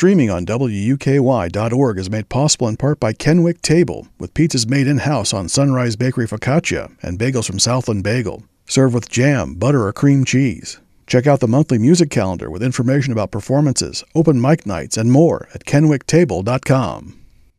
streaming on WUKY.org is made possible in part by Kenwick Table, with pizzas made in-house on Sunrise Bakery Focaccia and bagels from Southland Bagel. Serve with jam, butter, or cream cheese. Check out the monthly music calendar with information about performances, open mic nights, and more at kenwicktable.com.